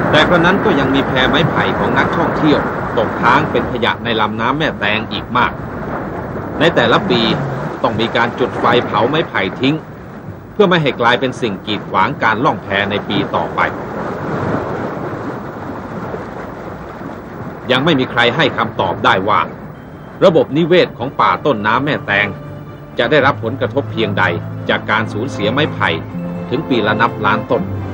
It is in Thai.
แต่กระนั้นก็ยังมีแพไม้ไผ่ของนักท่องเที่ยวตกค้างเป็นขยะในลำน้ำแม่แตงอีกมากในแต่ละปีต้องมีการจุดไฟเผาไม้ไผ่ทิ้งเพื่อไม่ให้กลายเป็นสิ่งกีดขวางการล่องแพในปีต่อไปยังไม่มีใครให้คำตอบได้ว่าระบบนิเวศของป่าต้นน้ำแม่แตงจะได้รับผลกระทบเพียงใดจากการสูญเสียไม้ไผ่ถึงปีละนับล้านต้น